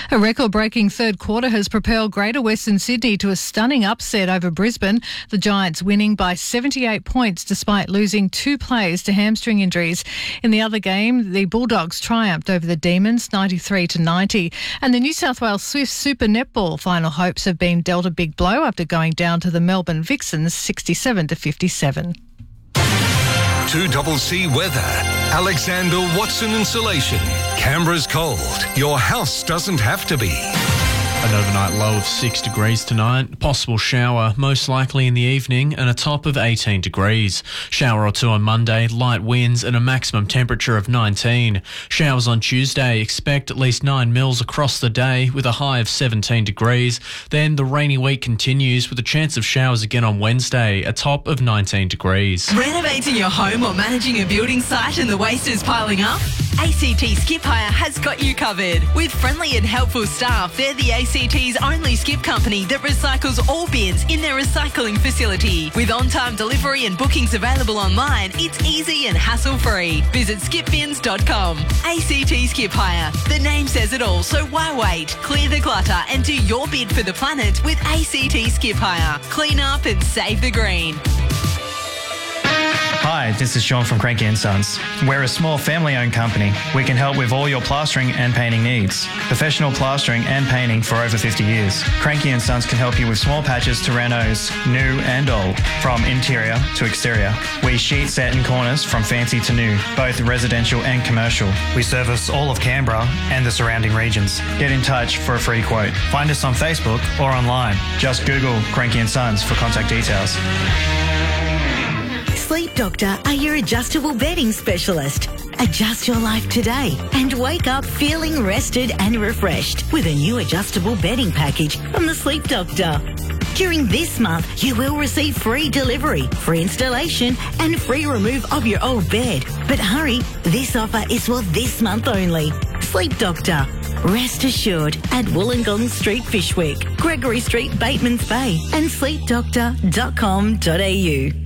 A record-breaking third quarter has propelled Greater Western Sydney to a stunning upset over Brisbane, the Giants winning by 78 points despite losing 2 players to hamstring injuries. In the other game, the Bulldogs triumphed over the Demons 93-90, and the New South Wales Swifts Super Netball final hopes have been dealt a big blow after going down to the Melbourne Vixens 67-57. 2CC weather. Alexander Watson Insulation. Canberra's cold. Your house doesn't have to be. An overnight low of 6 degrees tonight, possible shower most likely in the evening and a top of 18 degrees. Shower or two on Monday, light winds and a maximum temperature of 19. Showers on Tuesday, expect at least 9 mils across the day with a high of 17 degrees. Then the rainy week continues with a chance of showers again on Wednesday, a top of 19 degrees. Renovating your home or managing a building site and the waste is piling up? ACT Skip Hire has got you covered. With friendly and helpful staff, they're the ACT's only skip company that recycles all bins in their recycling facility. With on-time delivery and bookings available online, it's easy and hassle-free. Visit skipbins.com. ACT Skip Hire. The name says it all, so why wait? Clear the clutter and do your bid for the planet with ACT Skip Hire. Clean up and save the green. Hi, this is Sean from Cranky & Sons. We're a small family-owned company. We can help with all your plastering and painting needs. Professional plastering and painting for over 50 years. Cranky & Sons can help you with small patches to renos, new and old, from interior to exterior. We sheet, set and corners from fancy to new, both residential and commercial. We service all of Canberra and the surrounding regions. Get in touch for a free quote. Find us on Facebook or online. Just Google Cranky & Sons for contact details. Sleep Doctor are your adjustable bedding specialist. Adjust your life today and wake up feeling rested and refreshed with a new adjustable bedding package from the Sleep Doctor. During this month, you will receive free delivery, free installation and free remove of your old bed. But hurry, this offer is for this month only. Sleep Doctor. Rest assured at Wollongong Street, Fyshwick, Gregory Street, Batemans Bay and sleepdoctor.com.au.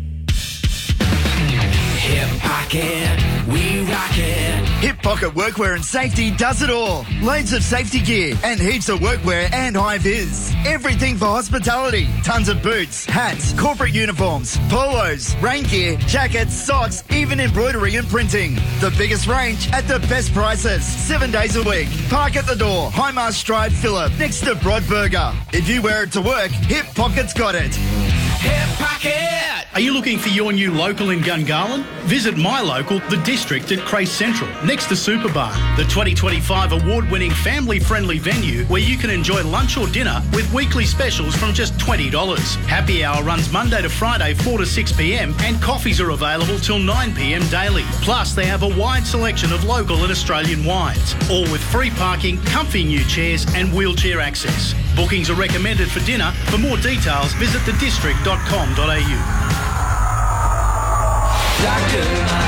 Hip Pocket, we rock it. Hip Pocket Workwear and Safety does it all. Loads of safety gear and heaps of workwear and high-vis. Everything for hospitality. Tons of boots, hats, corporate uniforms, polos, rain gear, jackets, socks, even embroidery and printing. The biggest range at the best prices. 7 days a week. Park at the door. High Mast Drive, Phillip, next to Broadburger. If you wear it to work, Hip Pocket's got it. Hip Pocket! Are you looking for your new local in Gungahlin? Visit my local, The District at Crace Central, next to Superbar, the 2025 award-winning family-friendly venue where you can enjoy lunch or dinner with weekly specials from just $20. Happy hour runs Monday to Friday 4 to 6 p.m. and coffees are available till 9 p.m. daily. Plus, they have a wide selection of local and Australian wines, all with free parking, comfy new chairs and wheelchair access. Bookings are recommended for dinner. For more details, visit thedistrict.com.au. Doctor, my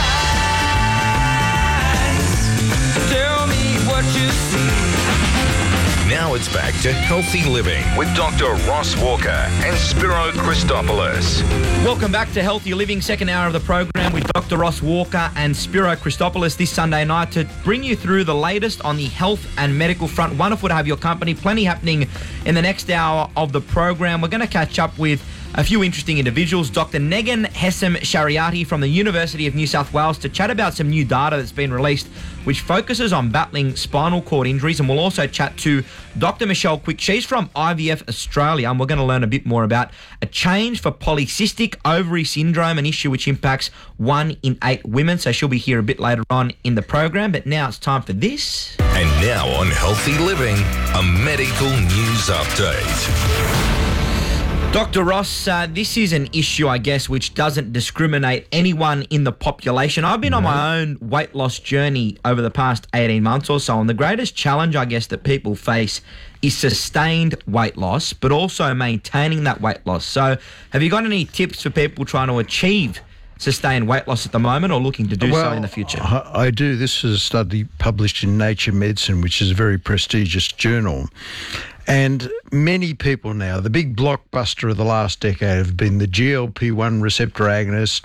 eyes, tell me what you see. Now it's back to Healthy Living with Dr. Ross Walker and Spiro Christopoulos. Welcome back to Healthy Living, second hour of the program with Dr. Ross Walker and Spiro Christopoulos this Sunday night to bring you through the latest on the health and medical front. Wonderful to have your company. Plenty happening in the next hour of the program. We're going to catch up with a few interesting individuals. Dr. Negin Hessam-Shariati from the University of New South Wales to chat about some new data that's been released which focuses on battling spinal cord injuries. And we'll also chat to Dr. Michelle Quick. She's from IVF Australia, and we're going to learn a bit more about a change for polycystic ovary syndrome, an issue which impacts 1 in 8 women. So she'll be here a bit later on in the program. But now it's time for this. And now on Healthy Living, a medical news update. Dr. Ross, this is an issue, I guess, which doesn't discriminate anyone in the population. I've been on my own weight loss journey over the past 18 months or so, and the greatest challenge, I guess, that people face is sustained weight loss, but also maintaining that weight loss. So have you got any tips for people trying to achieve sustained weight loss at the moment or looking to do so in the future? I do. This is a study published in Nature Medicine, which is a very prestigious journal. And many people now, the big blockbuster of the last decade have been the GLP-1 receptor agonist,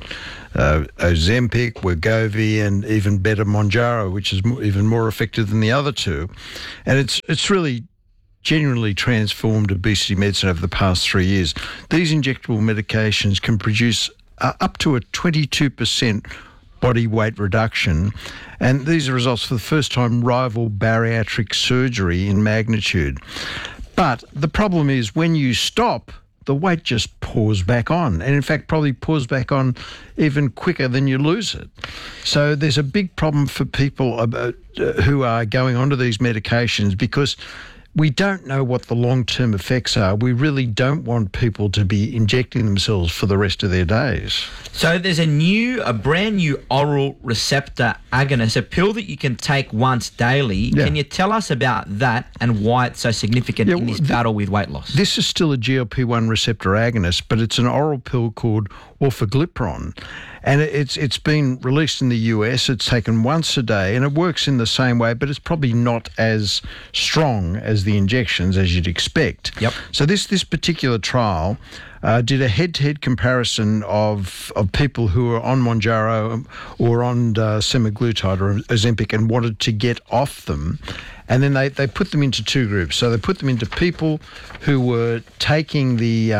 Ozempic, Wegovy, and even better Mounjaro, which is even more effective than the other two. And it's really genuinely transformed obesity medicine over the past 3 years. These injectable medications can produce up to a 22% body weight reduction, and these are results for the first time rival bariatric surgery in magnitude. But the problem is when you stop, the weight just pours back on, and in fact probably pours back on even quicker than you lose it. So there's a big problem for people who are going onto these medications because we don't know what the long-term effects are. We really don't want people to be injecting themselves for the rest of their days. So there's a brand new oral receptor agonist, a pill that you can take once daily. Yeah. Can you tell us about that and why it's so significant in this battle with weight loss? This is still a GLP-1 receptor agonist, but it's an oral pill called orforglipron. And it's been released in the US. It's taken once a day, and it works in the same way, but it's probably not as strong as the injections as you'd expect. Yep. So this particular trial did a head-to-head comparison of people who are on Mounjaro or on semaglutide or Ozempic and wanted to get off them. And then they put them into two groups. So they put them into people who were taking the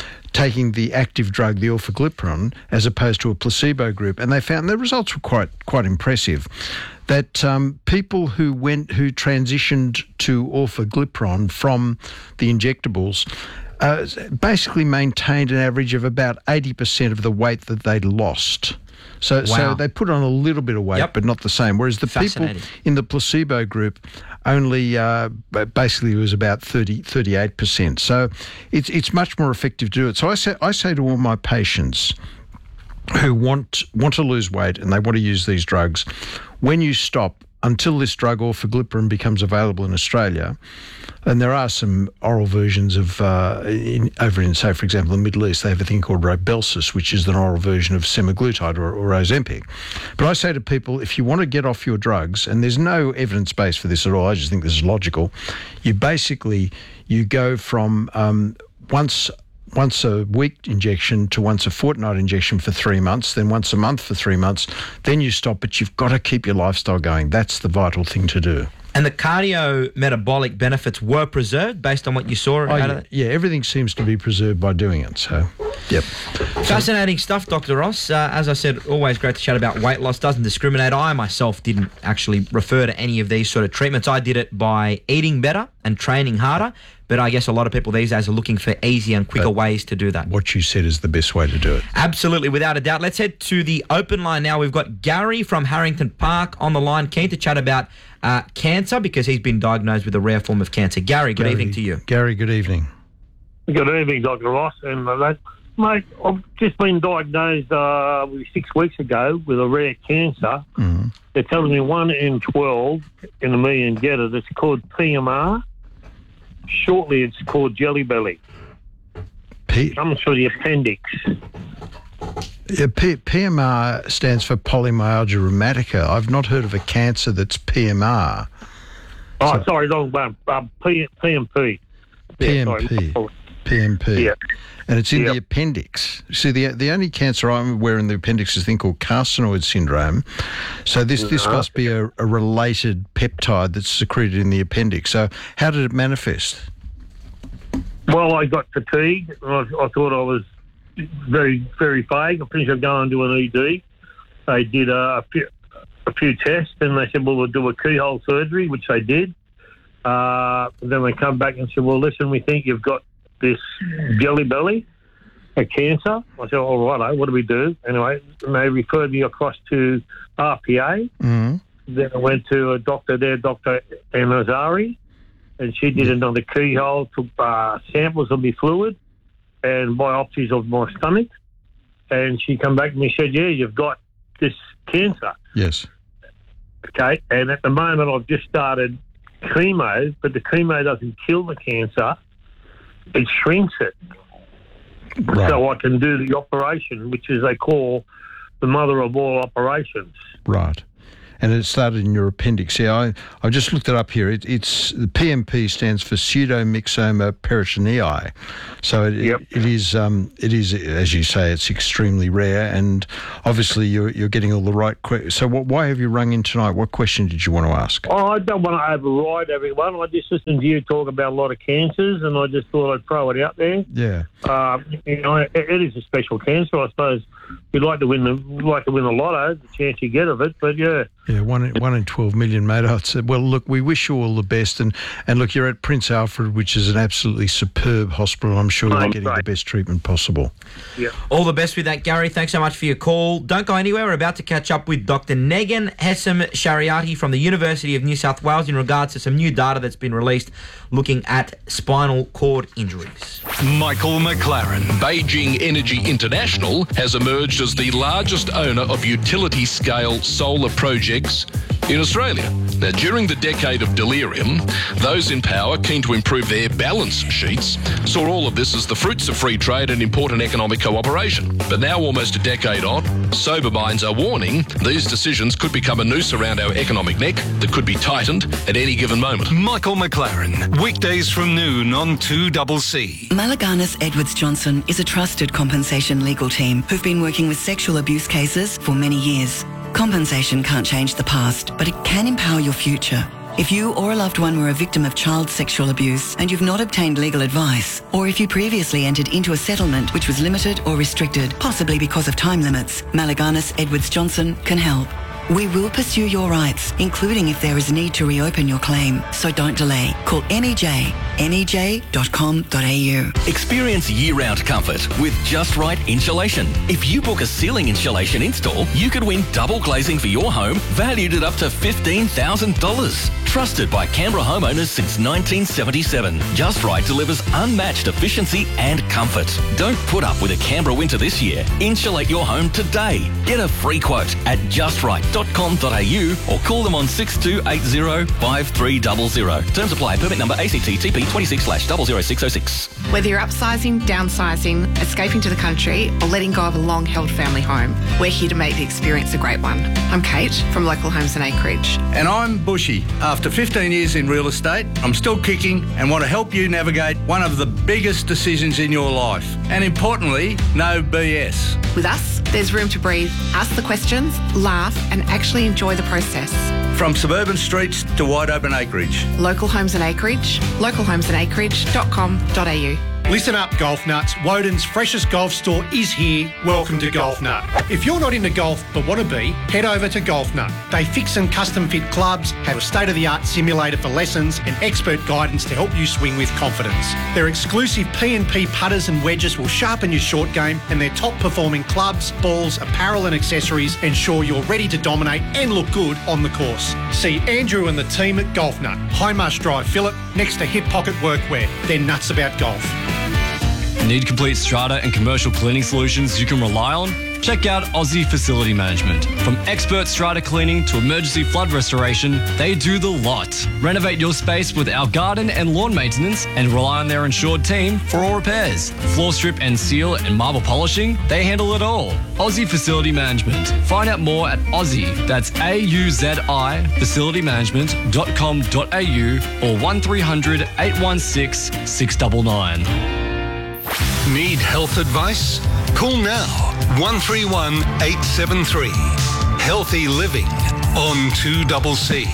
active drug, the orforglipron, as opposed to a placebo group, and they found the results were quite impressive. That people who transitioned to orforglipron from the injectables basically maintained an average of about 80% of the weight that they'd lost. So they put on a little bit of weight, but not the same. Whereas the people in the placebo group only basically was about 38%. So it's much more effective to do it. So I say to all my patients who want to lose weight and they want to use these drugs, when you stop, until this drug orforglipron becomes available in Australia, and there are some oral versions of over in, say, for example, the Middle East, they have a thing called Rybelsus, which is an oral version of semaglutide or Ozempic. But I say to people, if you want to get off your drugs, and there's no evidence base for this at all, I just think this is logical, you go from once a week injection to once a fortnight injection for 3 months, then once a month for 3 months, then you stop, but you've got to keep your lifestyle going. That's the vital thing to do. And the cardiometabolic benefits were preserved based on what you saw out of it? Yeah, everything seems to be preserved by doing it, so, yep. Fascinating stuff, Dr. Ross. As I said, always great to chat about weight loss. Doesn't discriminate. I myself didn't actually refer to any of these sort of treatments. I did it by eating better and training harder. But I guess a lot of people these days are looking for easier and quicker ways to do that. What you said is the best way to do it. Absolutely, without a doubt. Let's head to the open line now. We've got Gary from Harrington Park on the line, keen to chat about cancer because he's been diagnosed with a rare form of cancer. Gary, good evening to you. Gary, good evening. Good evening, Dr. Ross. And mate, I've just been diagnosed 6 weeks ago with a rare cancer. Mm-hmm. They're telling me 1 in 12 in a million get it. It's called PMR. Shortly, it's called jelly belly. Comes for the appendix. Yeah, PMR stands for polymyalgia rheumatica. I've not heard of a cancer that's PMR. Oh, sorry, wrong one. PMP. PMP. Yeah. And it's in the appendix. See, the only cancer I'm aware in the appendix is a thing called carcinoid syndrome. So this must be a related peptide that's secreted in the appendix. So how did it manifest? Well, I got fatigued. I thought I was very, very vague. I finished up going to an ED. They did a few tests, and they said, well, we'll do a keyhole surgery, which they did. Then they come back and said, well, listen, we think you've got this jelly belly, a cancer. I said, all right, what do we do? Anyway, and they referred me across to RPA. Mm-hmm. Then I went to a doctor there, Dr. Anazari, and she did another keyhole, took samples of my fluid and biopsies of my stomach. And she come back and me said, yeah, you've got this cancer. Yes. Okay, and at the moment I've just started chemo, but the chemo doesn't kill the cancer. It shrinks it. Right. So I can do the operation, which is they call the mother of all operations. Right. and it started in your appendix. Yeah, I just looked it up here. It's the PMP stands for pseudomyxoma peritonei. So it is, as you say, it's extremely rare, and obviously you're getting all the right questions. So why have you rung in tonight? What question did you want to ask? Oh, I don't want to override everyone. I just listened to you talk about a lot of cancers, and I just thought I'd throw it out there. Yeah. It is a special cancer, I suppose. You'd like to win the lotto, the chance you get of it, but yeah. Yeah, 1 in 12 million, mate. I'd say, well, look, we wish you all the best, and look, you're at Prince Alfred, which is an absolutely superb hospital. I'm sure you're getting the best treatment possible. Yeah. All the best with that, Gary. Thanks so much for your call. Don't go anywhere. We're about to catch up with Dr. Negan Hessam-Shariati from the University of New South Wales in regards to some new data that's been released looking at spinal cord injuries. Michael McLaren. Beijing Energy International has emerged as the largest owner of utility-scale solar projects in Australia. Now, during the decade of delirium, those in power keen to improve their balance sheets saw all of this as the fruits of free trade and important economic cooperation. But now, almost a decade on, sober minds are warning these decisions could become a noose around our economic neck that could be tightened at any given moment. Michael McLaren, weekdays from noon on 2CC. Malaganas Edwards Johnson is a trusted compensation legal team who've been working with sexual abuse cases for many years. Compensation can't change the past, but it can empower your future. If you or a loved one were a victim of child sexual abuse and you've not obtained legal advice, or if you previously entered into a settlement which was limited or restricted, possibly because of time limits, Malaganas Edwards Johnson can help. We will pursue your rights, including if there is a need to reopen your claim. So don't delay. Call MEJ, mej.com.au. Experience year-round comfort with Just Right Insulation. If you book a ceiling insulation install, you could win double glazing for your home, valued at up to $15,000. Trusted by Canberra homeowners since 1977. Just Right delivers unmatched efficiency and comfort. Don't put up with a Canberra winter this year. Insulate your home today. Get a free quote at justright.com.au or call them on 6280 5300. Terms apply. Permit number ACT-TP 26/00606. Whether you're upsizing, downsizing, escaping to the country, or letting go of a long-held family home, we're here to make the experience a great one. I'm Kate from Local Homes and Acreage. And I'm Bushy. After 15 years in real estate, I'm still kicking and want to help you navigate one of the biggest decisions in your life. And importantly, no BS. With us, there's room to breathe, ask the questions, laugh, and actually enjoy the process. From suburban streets to wide open acreage. Local Homes and Acreage, localhomesandacreage.com.au. Listen up, Golf Nuts. Woden's freshest golf store is here. Welcome to Golf Nut. If you're not into golf but want to be, head over to Golf Nut. They fix and custom fit clubs, have a state-of-the-art simulator for lessons and expert guidance to help you swing with confidence. Their exclusive P&P putters and wedges will sharpen your short game, and their top-performing clubs, balls, apparel and accessories ensure you're ready to dominate and look good on the course. See Andrew and the team at Golf Nut, High Marsh Drive, Phillip, next to Hip Pocket Workwear. They're nuts about golf. Need complete strata and commercial cleaning solutions you can rely on? Check out Aussie Facility Management. From expert strata cleaning to emergency flood restoration, they do the lot. Renovate your space with our garden and lawn maintenance and rely on their insured team for all repairs. Floor strip and seal and marble polishing, they handle it all. Aussie Facility Management. Find out more at Aussie, that's AUZI, facilitymanagement.com.au or 1300 816 699. Need health advice? Call now 131 873. Healthy Living on 2CC.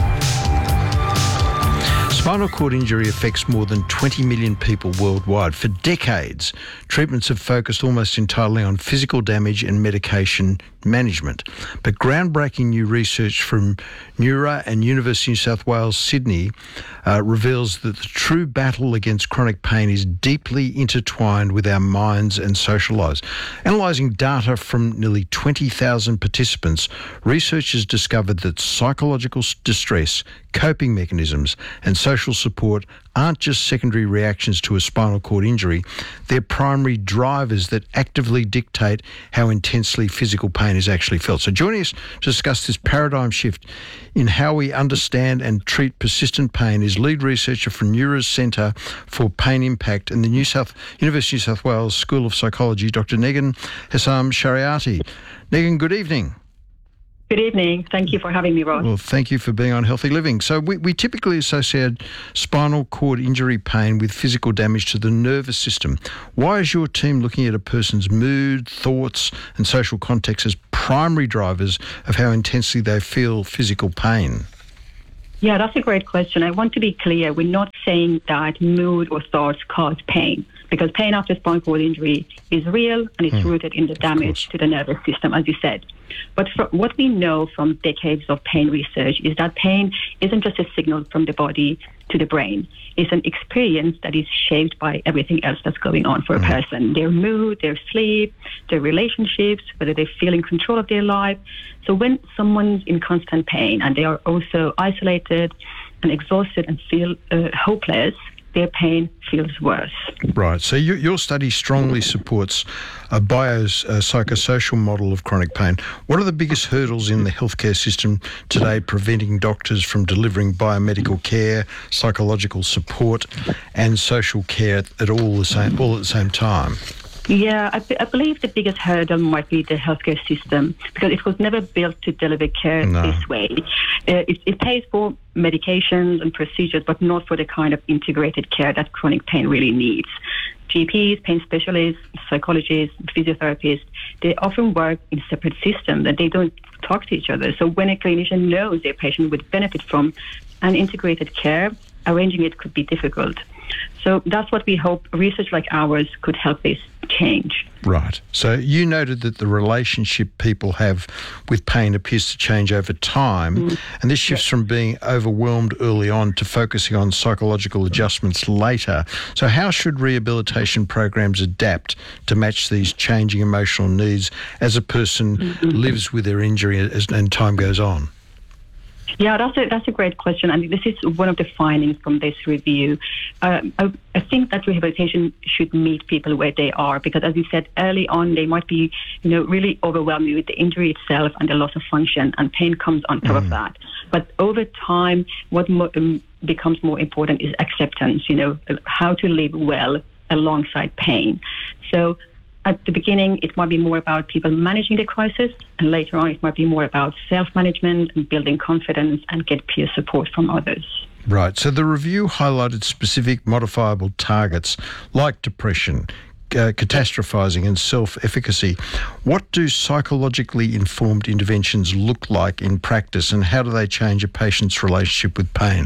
Spinal cord injury affects more than 20 million people worldwide. For decades, treatments have focused almost entirely on physical damage and medication management. But groundbreaking new research from Neura and University of New South Wales, Sydney, reveals that the true battle against chronic pain is deeply intertwined with our minds and social lives. Analysing data from nearly 20,000 participants, researchers discovered that psychological distress, coping mechanisms and social support aren't just secondary reactions to a spinal cord injury, they're primary drivers that actively dictate how intensely physical pain is actually felt. So joining us to discuss this paradigm shift in how we understand and treat persistent pain is lead researcher from Neura's Centre for Pain Impact and the University of New South Wales School of Psychology, Dr. Negan Hessam-Shariati. Negan, good evening. Good evening. Thank you for having me, Ross. Well, thank you for being on Healthy Living. So we typically associate spinal cord injury pain with physical damage to the nervous system. Why is your team looking at a person's mood, thoughts and social context as primary drivers of how intensely they feel physical pain? Yeah, that's a great question. I want to be clear. We're not saying that mood or thoughts cause pain, because pain after spinal cord injury is real and it's rooted in the damage to the nervous system, as you said. But what we know from decades of pain research is that pain isn't just a signal from the body to the brain. It's an experience that is shaped by everything else that's going on for a person. Their mood, their sleep, their relationships, whether they feel in control of their life. So when someone's in constant pain and they are also isolated and exhausted and feel hopeless, their pain feels worse. Right. So your study strongly supports a biopsychosocial model of chronic pain. What are the biggest hurdles in the healthcare system today preventing doctors from delivering biomedical care, psychological support and social care at all at the same time? Yeah, I believe the biggest hurdle might be the healthcare system, because it was never built to deliver care this way. It pays for medications and procedures, but not for the kind of integrated care that chronic pain really needs. GPs, pain specialists, psychologists, physiotherapists, they often work in separate systems and they don't talk to each other. So when a clinician knows their patient would benefit from an integrated care, arranging it could be difficult. So that's what we hope research like ours could help this change. Right. So you noted that the relationship people have with pain appears to change over time, and this shifts from being overwhelmed early on to focusing on psychological adjustments later. So how should rehabilitation programs adapt to match these changing emotional needs as a person lives with their injury and time goes on? Yeah, that's a great question, and this is one of the findings from this review. I think that rehabilitation should meet people where they are, because as you said early on, they might be, really overwhelmed with the injury itself and the loss of function, and pain comes on top of that. But over time, what becomes more important is acceptance. How to live well alongside pain. So at the beginning, it might be more about people managing the crisis, and later on, it might be more about self-management and building confidence and get peer support from others. Right. So the review highlighted specific modifiable targets like depression, catastrophizing and self-efficacy. What do psychologically informed interventions look like in practice, and how do they change a patient's relationship with pain?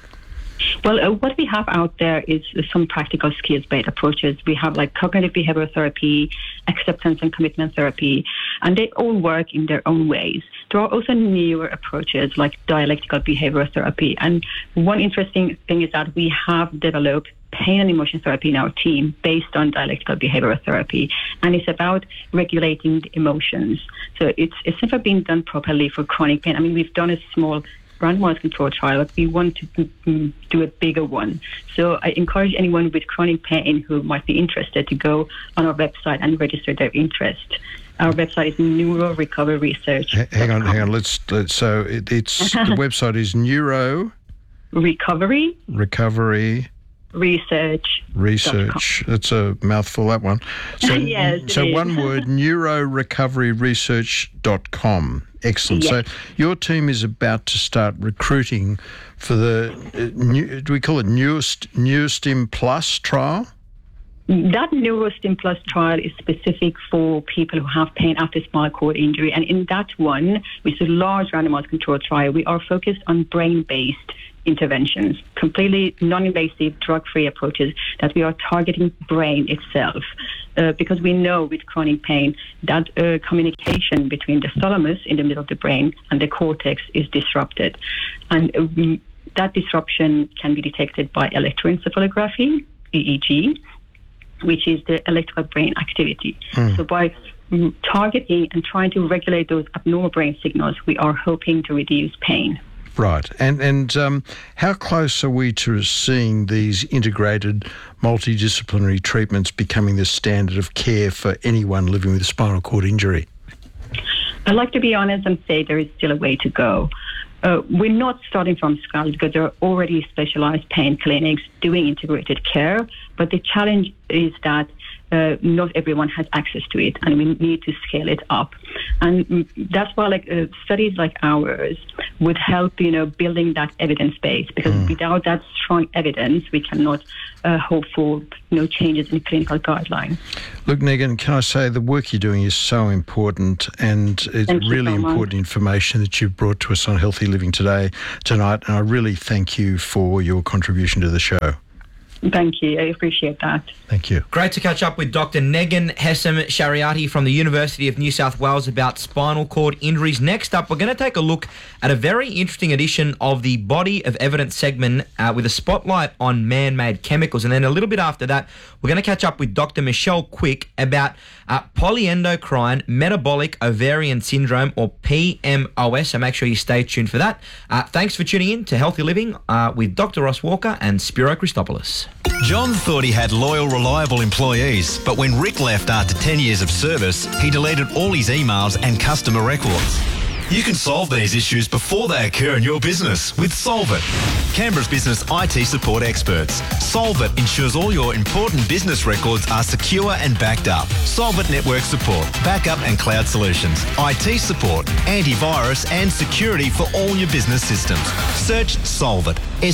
Well, what we have out there is some practical skills-based approaches. We have like cognitive behavioral therapy, acceptance and commitment therapy, and they all work in their own ways. There are also newer approaches like dialectical behavioral therapy. And one interesting thing is that we have developed pain and emotion therapy in our team based on dialectical behavioral therapy, and it's about regulating the emotions. So it's never been done properly for chronic pain. I mean, we've done a small randomized control trial, but we want to do a bigger one. So I encourage anyone with chronic pain who might be interested to go on our website and register their interest. Our website is neurorecoveryresearch. Hang on. So it's the website is Neuro Recovery Research. That's a mouthful, that one. So, yes, so one word, neurorecoveryresearch.com. Excellent. Yes. So your team is about to start recruiting for the, do we call it NeuroStim Plus trial? That NeuroStim Plus trial is specific for people who have pain after spinal cord injury. And in that one, which is a large randomized control trial, we are focused on brain-based interventions, completely non-invasive, drug-free approaches that we are targeting brain itself. Because we know with chronic pain that communication between the thalamus in the middle of the brain and the cortex is disrupted. And that disruption can be detected by electroencephalography, EEG, which is the electrical brain activity. So by targeting and trying to regulate those abnormal brain signals, we are hoping to reduce pain. Right. And how close are we to seeing these integrated multidisciplinary treatments becoming the standard of care for anyone living with a spinal cord injury? I'd like to be honest and say there is still a way to go. We're not starting from scratch because there are already specialized pain clinics doing integrated care, but the challenge is that not everyone has access to it, and we need to scale it up. And that's why studies like ours would help, building that evidence base, because without that strong evidence, we cannot hope for, changes in clinical guidelines. Look, Negan, can I say the work you're doing is so important, and it's really important information that you've brought to us on Healthy Living tonight, and I really thank you for your contribution to the show. Thank you. I appreciate that. Thank you. Great to catch up with Dr. Negan Hessam Shariati from the University of New South Wales about spinal cord injuries. Next up, we're going to take a look at a very interesting edition of the Body of Evidence segment with a spotlight on man-made chemicals. And then a little bit after that, we're going to catch up with Dr. Michelle Quick about polyendocrine metabolic ovarian syndrome, or PMOS. So make sure you stay tuned for that. Thanks for tuning in to Healthy Living with Dr. Ross Walker and Spiro Christopoulos. John thought he had loyal, reliable employees, but when Rick left after 10 years of service, he deleted all his emails and customer records. You can solve these issues before they occur in your business with Solvit, Canberra's business IT support experts. Solvit ensures all your important business records are secure and backed up. Solvit network support, backup and cloud solutions, IT support, antivirus and security for all your business systems. Search Solvit,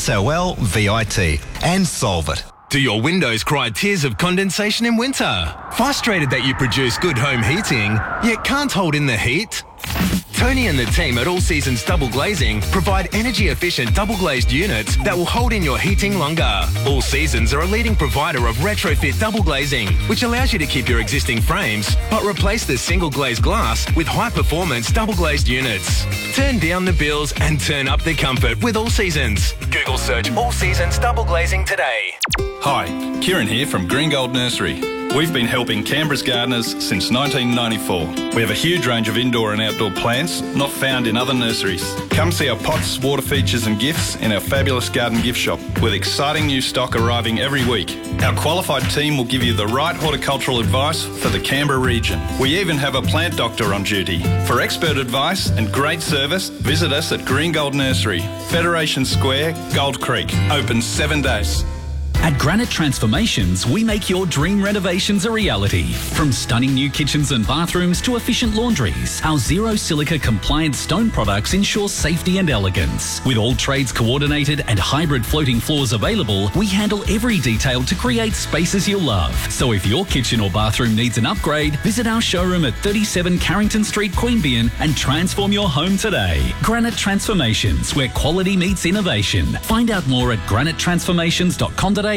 SOLVIT, and Solvit. Do your windows cry tears of condensation in winter? Frustrated that you produce good home heating, yet can't hold in the heat? Tony and the team at All Seasons Double Glazing provide energy-efficient double-glazed units that will hold in your heating longer. All Seasons are a leading provider of retrofit double glazing, which allows you to keep your existing frames, but replace the single-glazed glass with high-performance double-glazed units. Turn down the bills and turn up the comfort with All Seasons. Google search All Seasons Double Glazing today. Hi, Kieran here from Green Gold Nursery. We've been helping Canberra's gardeners since 1994. We have a huge range of indoor and outdoor plants not found in other nurseries. Come see our pots, water features and gifts in our fabulous garden gift shop, with exciting new stock arriving every week. Our qualified team will give you the right horticultural advice for the Canberra region. We even have a plant doctor on duty. For expert advice and great service, visit us at Green Gold Nursery, Federation Square, Gold Creek. Open 7 days. At Granite Transformations, we make your dream renovations a reality. From stunning new kitchens and bathrooms to efficient laundries, our zero silica compliant stone products ensure safety and elegance. With all trades coordinated and hybrid floating floors available, we handle every detail to create spaces you'll love. So if your kitchen or bathroom needs an upgrade, visit our showroom at 37 Carrington Street, Queanbeyan, and transform your home today. Granite Transformations, where quality meets innovation. Find out more at granitetransformations.com.au.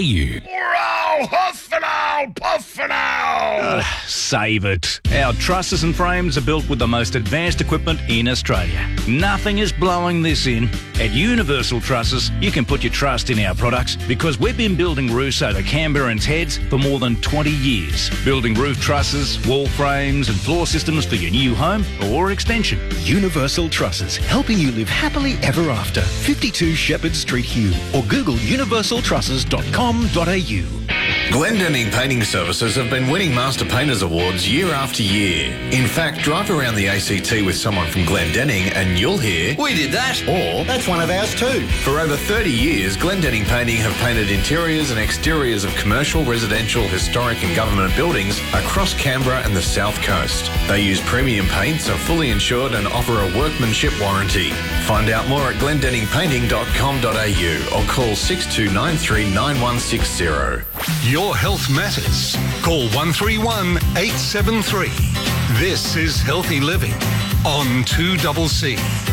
Puff and owl! Save it. Our trusses and frames are built with the most advanced equipment in Australia. Nothing is blowing this in. At Universal Trusses, you can put your trust in our products because we've been building roofs over Canberrans' heads for more than 20 years. Building roof trusses, wall frames and floor systems for your new home or extension. Universal Trusses, helping you live happily ever after. 52 Shepherd Street, Hume, or Google universaltrusses.com.au. Glendenning Painting Services have been winning Master Painters Awards year after year. In fact, drive around the ACT with someone from Glendenning and you'll hear, "We did that," or "That's one of ours too." For over 30 years, Glendenning Painting have painted interiors and exteriors of commercial, residential, historic and government buildings across Canberra and the South Coast. They use premium paints, are fully insured and offer a workmanship warranty. Find out more at glendenningpainting.com.au or call 6293 9160. Your health matters. Call 131 873. This is Healthy Living on 2CC.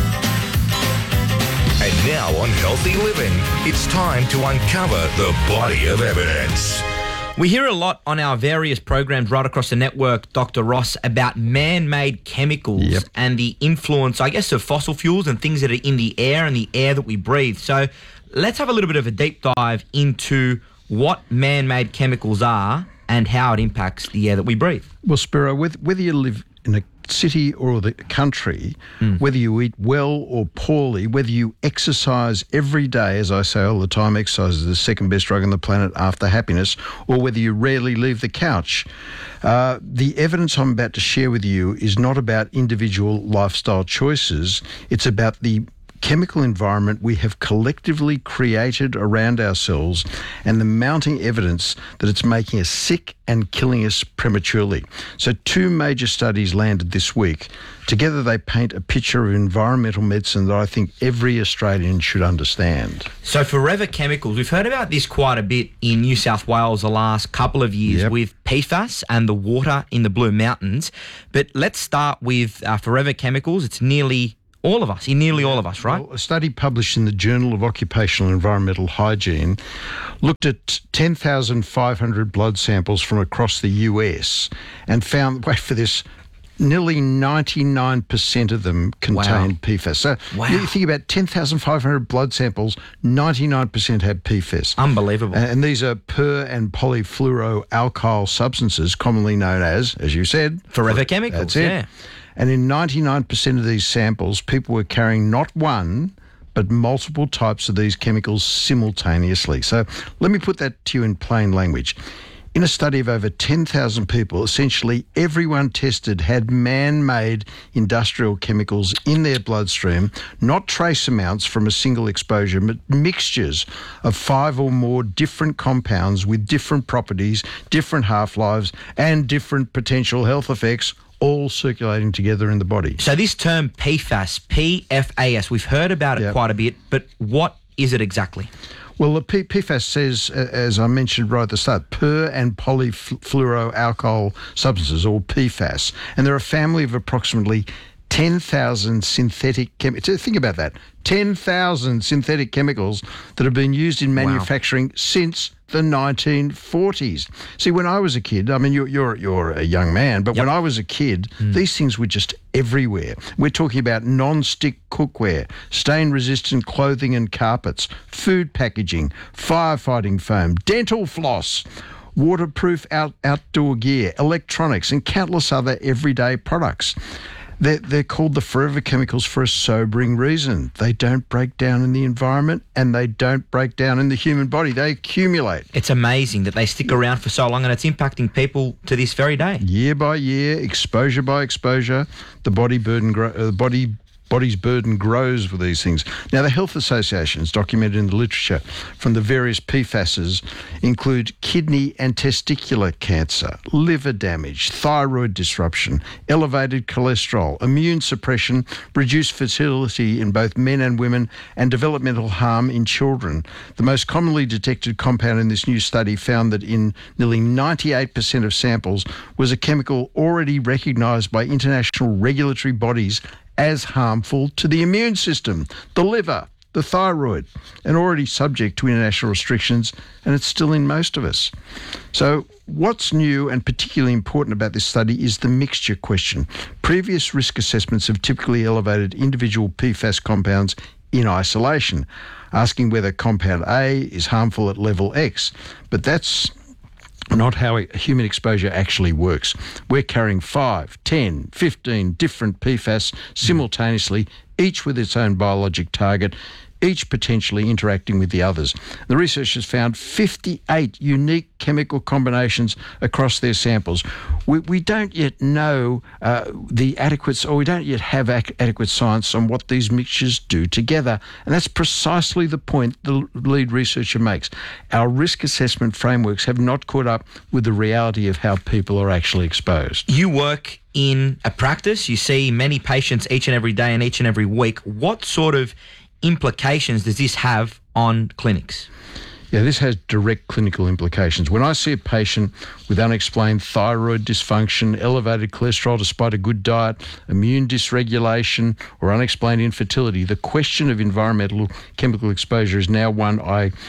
And now on Healthy Living, it's time to uncover the body of evidence. We hear a lot on our various programs right across the network, Dr. Ross, about man-made chemicals and the influence, I guess, of fossil fuels and things that are in the air and the air that we breathe. So let's have a little bit of a deep dive into what man-made chemicals are and how it impacts the air that we breathe. Well, Spiro, whether you live in a city or the country, whether you eat well or poorly, whether you exercise every day, as I say all the time, exercise is the second best drug on the planet after happiness, or whether you rarely leave the couch, the evidence I'm about to share with you is not about individual lifestyle choices. It's about the chemical environment we have collectively created around ourselves and the mounting evidence that it's making us sick and killing us prematurely. So 2 major studies landed this week. Together they paint a picture of environmental medicine that I think every Australian should understand. So Forever Chemicals, we've heard about this quite a bit in New South Wales the last couple of years with PFAS and the water in the Blue Mountains. But let's start with Forever Chemicals. It's nearly all of us, right? Well, a study published in the Journal of Occupational Environmental Hygiene looked at 10,500 blood samples from across the US and found, wait for this, nearly 99% of them contained PFAS. So you think about 10,500 blood samples, 99% had PFAS. Unbelievable. And these are per- and polyfluoroalkyl substances, commonly known as you said, Forever Chemicals. That's it. Yeah. And in 99% of these samples, people were carrying not one, but multiple types of these chemicals simultaneously. So let me put that to you in plain language. In a study of over 10,000 people, essentially everyone tested had man-made industrial chemicals in their bloodstream, not trace amounts from a single exposure, but mixtures of 5 or more different compounds with different properties, different half-lives, and different potential health effects, all circulating together in the body. So this term PFAS, PFAS, we've heard about it quite a bit, but what is it exactly? Well, the PFAS says, as I mentioned right at the start, per- and polyfluoroalkyl substances, or PFAS. And they're a family of approximately 10,000 synthetic chemicals. Think about that. 10,000 synthetic chemicals that have been used in manufacturing since the 1940s. See, when I was a kid, I mean, you're a young man, but when I was a kid, these things were just everywhere. We're talking about non-stick cookware, stain-resistant clothing and carpets, food packaging, firefighting foam, dental floss, waterproof outdoor gear, electronics, and countless other everyday products. They're called the Forever Chemicals for a sobering reason. They don't break down in the environment and they don't break down in the human body. They accumulate. It's amazing that they stick around for so long and it's impacting people to this very day. Year by year, exposure by exposure, the body's burden grows with these things. Now, the health associations documented in the literature from the various PFASs include kidney and testicular cancer, liver damage, thyroid disruption, elevated cholesterol, immune suppression, reduced fertility in both men and women, and developmental harm in children. The most commonly detected compound in this new study found that in nearly 98% of samples was a chemical already recognised by international regulatory bodies as harmful to the immune system, the liver, the thyroid, and already subject to international restrictions, and it's still in most of us. So what's new and particularly important about this study is the mixture question. Previous risk assessments have typically elevated individual PFAS compounds in isolation, asking whether compound A is harmful at level X, but that's not how human exposure actually works. We're carrying 5, 10, 15 different PFAS simultaneously, each with its own biologic target, each potentially interacting with the others. The researchers found 58 unique chemical combinations across their samples. We don't yet know we don't yet have adequate science on what these mixtures do together. And that's precisely the point the lead researcher makes. Our risk assessment frameworks have not caught up with the reality of how people are actually exposed. You work in a practice, you see many patients each and every day and each and every week. What sort of implications does this have on clinics? Yeah, this has direct clinical implications. When I see a patient with unexplained thyroid dysfunction, elevated cholesterol despite a good diet, immune dysregulation, or unexplained infertility, the question of environmental chemical exposure is now one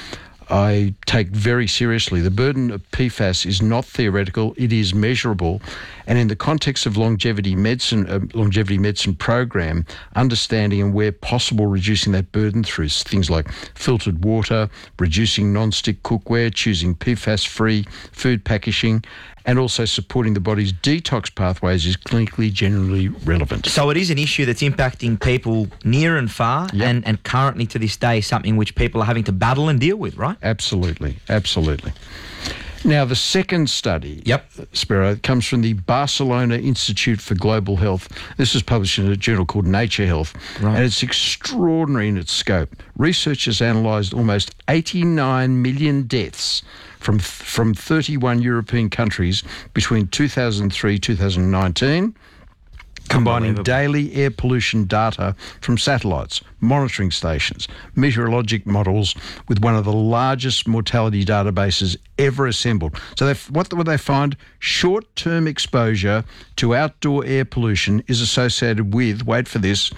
I take very seriously. The burden of PFAS is not theoretical, it is measurable. And in the context of longevity medicine program, understanding and where possible reducing that burden through things like filtered water, reducing non-stick cookware, choosing PFAS-free food packaging, and also supporting the body's detox pathways is clinically generally relevant. So it is an issue that's impacting people near and far, and currently to this day something which people are having to battle and deal with, right? Absolutely, absolutely. Now, the second study, Spiro, comes from the Barcelona Institute for Global Health. This was published in a journal called Nature Health, and it's extraordinary in its scope. Researchers analysed almost 89 million deaths from 31 European countries between 2003-2019, combining daily air pollution data from satellites, monitoring stations, meteorologic models with one of the largest mortality databases ever assembled. So what would they find? Short-term exposure to outdoor air pollution is associated with, wait for this,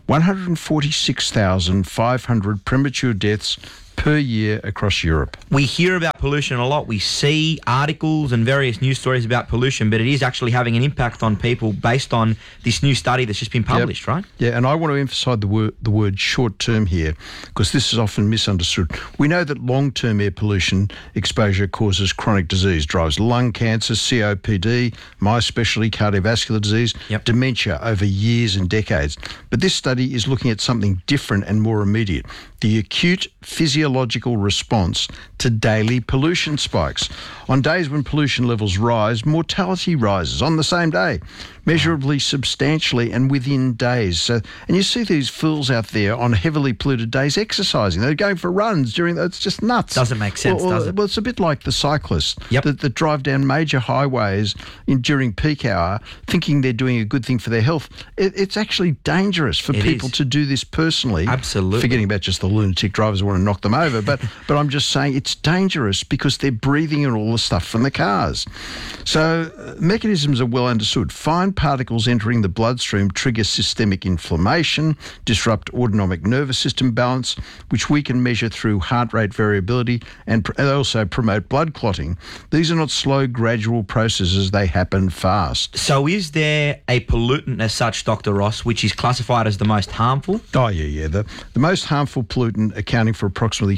146,500 premature deaths per year across Europe. We hear about pollution a lot. We see articles and various news stories about pollution, but it is actually having an impact on people based on this new study that's just been published, right? Yeah, and I want to emphasise the word short-term here, because this is often misunderstood. We know that long-term air pollution exposure causes chronic disease, drives lung cancer, COPD, my specialty, cardiovascular disease, dementia over years and decades. But this study is looking at something different and more immediate: the acute physiological response to daily pollution spikes. On days when pollution levels rise, mortality rises on the same day, measurably, substantially, and within days. So, and you see these fools out there on heavily polluted days exercising. They're going for runs during. It's just nuts. Doesn't make sense, does it? Well, it's a bit like the cyclists that drive down major highways during peak hour, thinking they're doing a good thing for their health. It's actually dangerous for people to do this personally. Absolutely. Forgetting about just the lunatic drivers who want to knock them over, but I'm just saying it's dangerous because they're breathing in all the stuff from the cars. So mechanisms are well understood. Fine particles entering the bloodstream trigger systemic inflammation, disrupt autonomic nervous system balance, which we can measure through heart rate variability, and also promote blood clotting. These are not slow, gradual processes. They happen fast. So is there a pollutant as such, Dr. Ross, which is classified as the most harmful? Oh, yeah. The most harmful pollutant, accounting for approximately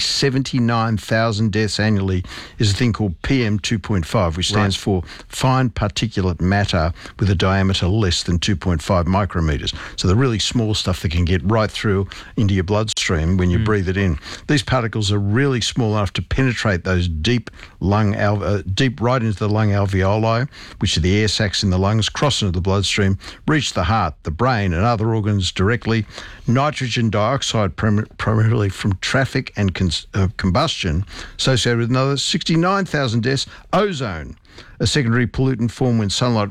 79,000 deaths annually, is a thing called PM2.5, which stands for fine particulate matter with a diameter less than 2.5 micrometers. So the really small stuff that can get right through into your bloodstream when you breathe it in. These particles are really small enough to penetrate those deep right into the lung alveoli, which are the air sacs in the lungs, cross into the bloodstream, reach the heart, the brain, and other organs directly. Nitrogen dioxide, primarily from traffic and combustion, associated with another 69,000 deaths. Ozone, a secondary pollutant formed when sunlight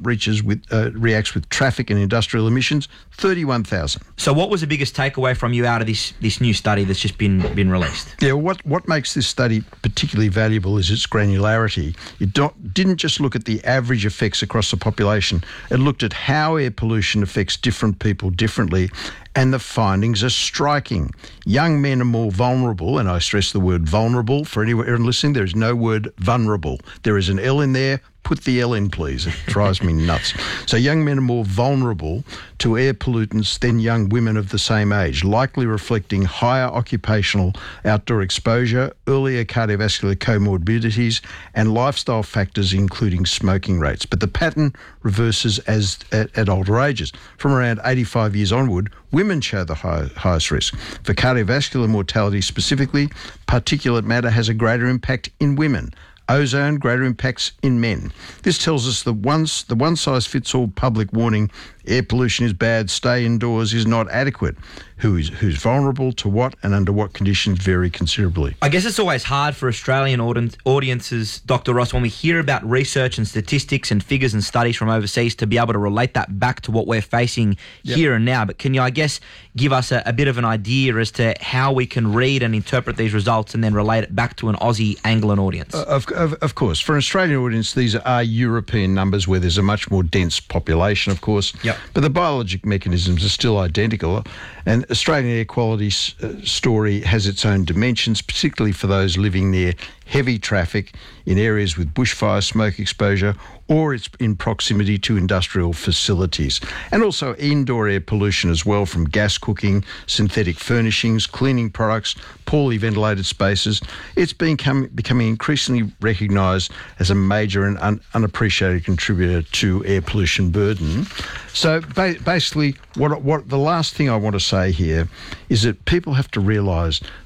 reacts with traffic and industrial emissions, 31,000. So what was the biggest takeaway from you out of this new study that's just been released? Yeah, what makes this study particularly valuable is its granularity. It didn't just look at the average effects across the population. It looked at how air pollution affects different people differently, and the findings are striking. Young men are more vulnerable, and I stress the word vulnerable for anyone listening. There is no word vulnerable. There is an L in there. Put the L in, please. It drives me nuts. So young men are more vulnerable to air pollutants than young women of the same age, likely reflecting higher occupational outdoor exposure, earlier cardiovascular comorbidities, and lifestyle factors, including smoking rates. But the pattern reverses at older ages. From around 85 years onward, women show the highest risk. For cardiovascular mortality specifically, particulate matter has a greater impact in women. Ozone, greater impacts in men. This tells us that the one-size-fits-all public warning, air pollution is bad, stay indoors, is not adequate. Who's vulnerable to what and under what conditions vary considerably. I guess it's always hard for Australian audiences, Dr. Ross, when we hear about research and statistics and figures and studies from overseas to be able to relate that back to what we're facing here and now. But can you, I guess, give us a bit of an idea as to how we can read and interpret these results and then relate it back to an Aussie Anglian audience? Of course. For an Australian audience, these are European numbers where there's a much more dense population, of course. But the biologic mechanisms are still identical. And Australian air quality story has its own dimensions, particularly for those living near heavy traffic in areas with bushfire smoke exposure, or it's in proximity to industrial facilities. And also indoor air pollution as well, from gas cooking, synthetic furnishings, cleaning products, poorly ventilated spaces. It's becoming increasingly recognised as a major and unappreciated contributor to air pollution burden. So basically, what the last thing I want to say here is that people have to realise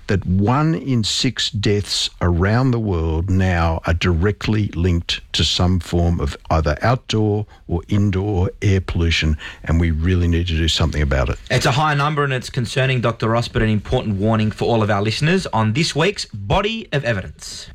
that 1 in 6 deaths around the world now are directly linked to some form of either outdoor or indoor air pollution, and we really need to do something about it. It's a high number and it's concerning, Dr. Ross, but an important warning for all of our listeners on this week's Body of Evidence.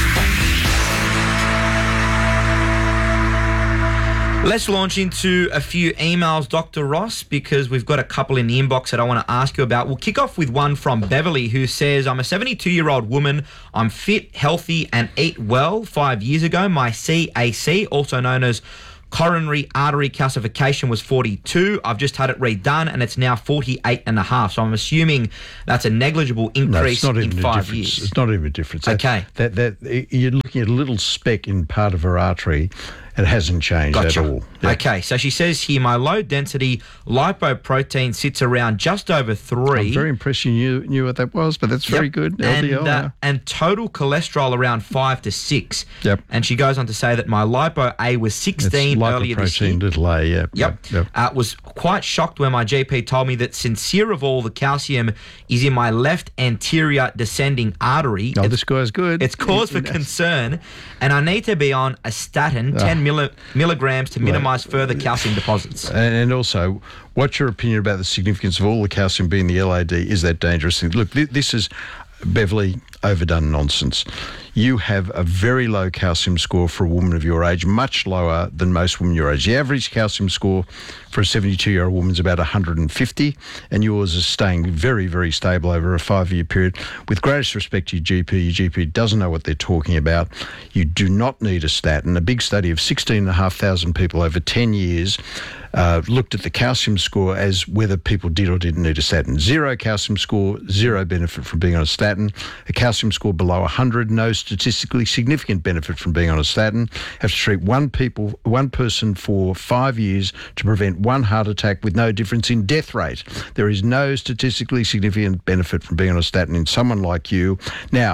Let's launch into a few emails, Dr. Ross, because we've got a couple in the inbox that I want to ask you about. We'll kick off with one from Beverly, who says, I'm a 72-year-old woman. I'm fit, healthy, and eat well. 5 years ago, my CAC, also known as coronary artery calcification, was 42. I've just had it redone, and it's now 48.5. So I'm assuming that's a negligible increase in 5 years. It's not even a difference. Okay. That you're looking at a little speck in part of her artery. It hasn't changed at all. Yeah. Okay, so she says here, my low-density lipoprotein sits around just over 3. I'm very impressed you knew what that was, but that's very good. LDL. And total cholesterol around 5 to 6. Yep. And she goes on to say that my lipo-A was 16 earlier this year. Lipoprotein, little a, Yep. Was quite shocked when my GP told me that sincere of all, the calcium is in my left anterior descending artery. Oh, this guy's good. It's cause for concern, and I need to be on a statin, 10 milligrams to minimise further calcium deposits. And also, what's your opinion about the significance of all the calcium being the LAD? Is that dangerous? Look, this is, Beverly, overdone nonsense. You have a very low calcium score for a woman of your age, much lower than most women your age. The average calcium score for a 72-year-old woman is about 150, and yours is staying very, very stable over a 5-year period. With greatest respect to your GP doesn't know what they're talking about. You do not need a statin. A big study of 16,500 people over 10 years looked at the calcium score as whether people did or didn't need a statin. 0 calcium score, 0 benefit from being on a statin. A calcium score below 100, no statistically significant benefit from being on a statin. Have to treat one person for 5 years to prevent 1 heart attack with no difference in death rate. There is no statistically significant benefit from being on a statin in someone like you. Now,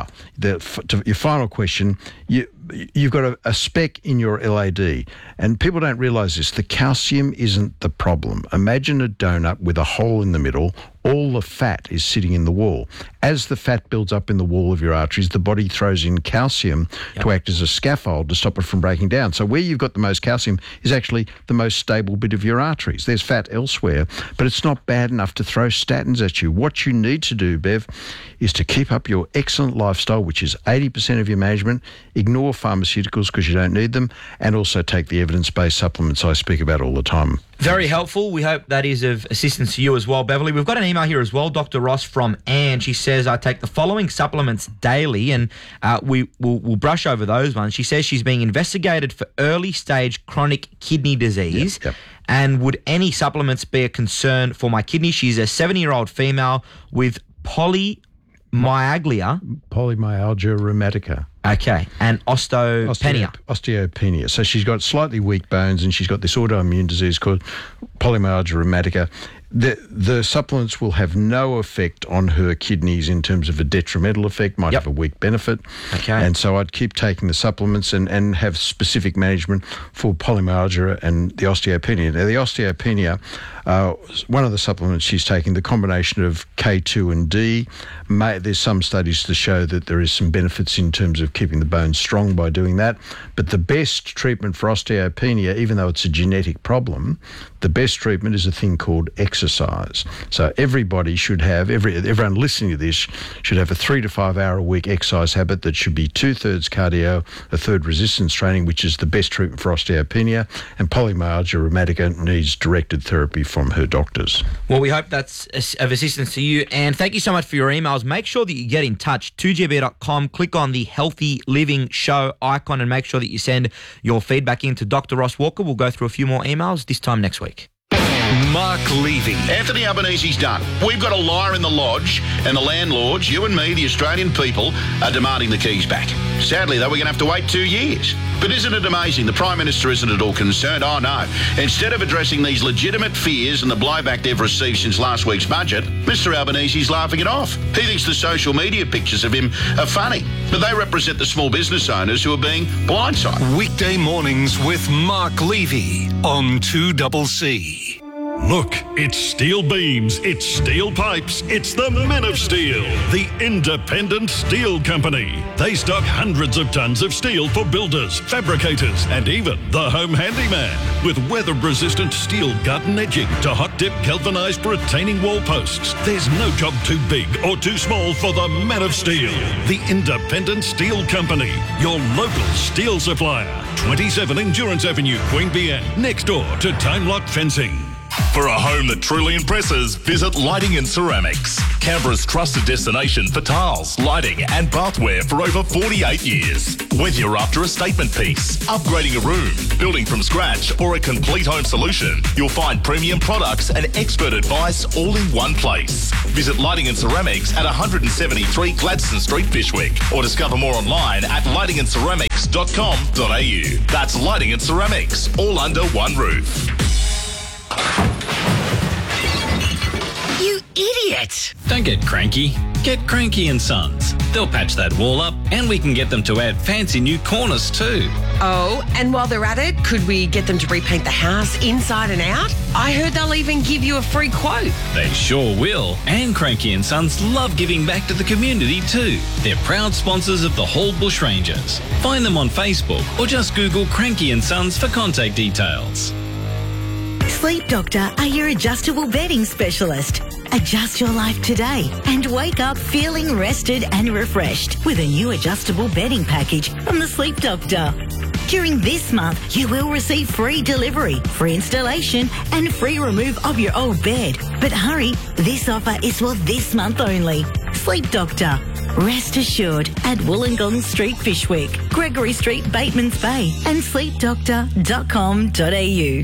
to your final question, you've got a speck in your LAD, and people don't realise this. The calcium isn't the problem. Imagine a donut with a hole in the middle. All the fat is sitting in the wall. As the fat builds up in the wall of your arteries, the body throws in calcium to act as a scaffold to stop it from breaking down. So where you've got the most calcium is actually the most stable bit of your arteries. There's fat elsewhere, but it's not bad enough to throw statins at you. What you need to do, Bev, is to keep up your excellent lifestyle, which is 80% of your management, ignore pharmaceuticals because you don't need them, and also take the evidence-based supplements I speak about all the time. Very helpful. We hope that is of assistance to you as well, Beverly. We've got an email here as well, Dr. Ross, from Anne. She says, I take the following supplements daily, and we'll brush over those ones. She says she's being investigated for early-stage chronic kidney disease. Yep. And would any supplements be a concern for my kidney? She's a 70-year-old female with polymyalgia rheumatica. Okay, and osteopenia. Osteopenia. So she's got slightly weak bones, and she's got this autoimmune disease called polymyalgia rheumatica. The supplements will have no effect on her kidneys in terms of a detrimental effect, might have a weak benefit. Okay. And so I'd keep taking the supplements and have specific management for polymyalgia and the osteopenia. Now, the osteopenia, one of the supplements she's taking, the combination of K2 and D, there's some studies to show that there is some benefits in terms of keeping the bones strong by doing that. But the best treatment for osteopenia, even though it's a genetic problem, the best treatment is a thing called exercise. So everybody should have, everyone listening to this should have a 3 to 5 hour a week exercise habit that should be 2/3 cardio, 1/3 resistance training, which is the best treatment for osteopenia. And polymyalgia rheumatica needs directed therapy from her doctors. Well, we hope that's of assistance to you. And thank you so much for your emails. Make sure that you get in touch, 2GB.com, click on the Healthy Living Show icon and make sure that you send your feedback in to Dr. Ross Walker. We'll go through a few more emails this time next week. Mark Levy. Anthony Albanese's done. We've got a liar in the lodge, and the landlords, you and me, the Australian people, are demanding the keys back. Sadly, though, we're going to have to wait 2 years. But isn't it amazing? The Prime Minister isn't at all concerned. Oh, no. Instead of addressing these legitimate fears and the blowback they've received since last week's budget, Mr Albanese's laughing it off. He thinks the social media pictures of him are funny, but they represent the small business owners who are being blindsided. Weekday mornings with Mark Levy on 2CC. Look, it's steel beams, it's steel pipes, it's the Men of Steel, the independent steel company. They stock hundreds of tons of steel for builders, fabricators, and even the home handyman. With weather-resistant steel garden edging to hot-dip galvanised retaining wall posts, there's no job too big or too small for the Men of Steel, the independent steel company, your local steel supplier. 27 Endurance Avenue, Queanbeyan, next door to Time Lock Fencing. For a home that truly impresses, visit Lighting and Ceramics, Canberra's trusted destination for tiles, lighting and bathware for over 48 years. Whether you're after a statement piece, upgrading a room, building from scratch or a complete home solution, you'll find premium products and expert advice all in one place. Visit Lighting and Ceramics at 173 Gladstone Street, Fyshwick, or discover more online at lightingandceramics.com.au. That's Lighting and Ceramics, all under one roof. You idiot! Don't get cranky. Get Cranky and Sons. They'll patch that wall up and we can get them to add fancy new corners too. Oh, and while they're at it, could we get them to repaint the house inside and out? I heard they'll even give you a free quote. They sure will. And Cranky and Sons love giving back to the community too. They're proud sponsors of the Hall Bushrangers. Find them on Facebook or just Google Cranky and Sons for contact details. Sleep Doctor are your adjustable bedding specialist. Adjust your life today and wake up feeling rested and refreshed with a new adjustable bedding package from the Sleep Doctor. During this month, you will receive free delivery, free installation and free remove of your old bed. But hurry, this offer is for this month only. Sleep Doctor. Rest assured at Wollongong Street, Fyshwick, Gregory Street, Batemans Bay and sleepdoctor.com.au.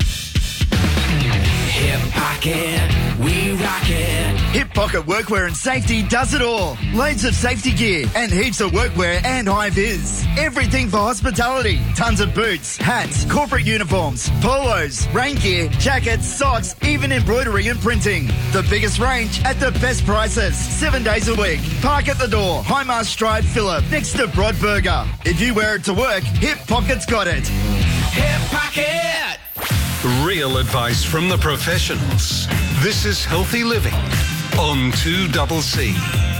Hip Pocket, we rock it. Hip Pocket Workwear and Safety does it all. Loads of safety gear and heaps of workwear and high vis. Everything for hospitality. Tons of boots, hats, corporate uniforms, polos, rain gear, jackets, socks, even embroidery and printing. The biggest range at the best prices. 7 days a week. Park at the door. Highmast Drive, Phillip, next to Broadburger. If you wear it to work, Hip Pocket's got it. Hip Pocket! Real advice from the professionals. This is Healthy Living on 2CC.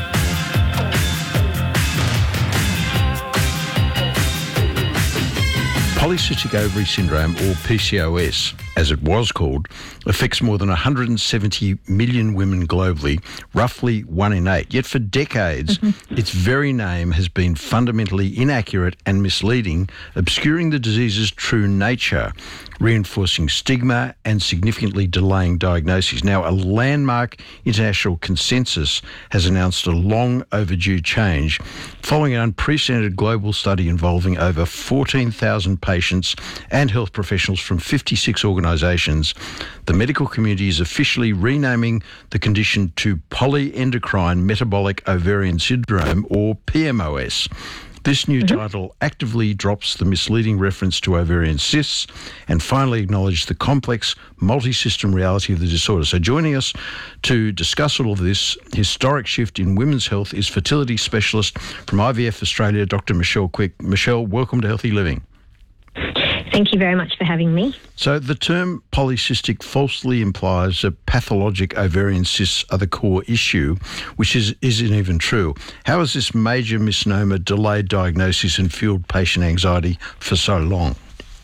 Polycystic ovary syndrome, or PCOS, as it was called, affects more than 170 million women globally, roughly 1 in 8. Yet for decades, its very name has been fundamentally inaccurate and misleading, obscuring the disease's true nature, reinforcing stigma and significantly delaying diagnoses. Now, a landmark international consensus has announced a long overdue change following an unprecedented global study involving over 14,000 patients and health professionals from 56 organisations. The medical community is officially renaming the condition to polyendocrine metabolic ovarian syndrome, or PMOS. This new title actively drops the misleading reference to ovarian cysts and finally acknowledges the complex, multi-system reality of the disorder. So joining us to discuss all of this historic shift in women's health is fertility specialist from IVF Australia, Dr. Michelle Quick. Michelle, welcome to Healthy Living. Thank you very much for having me. So the term polycystic falsely implies that pathologic ovarian cysts are the core issue, which isn't even true. How has this major misnomer delayed diagnosis and fueled patient anxiety for so long?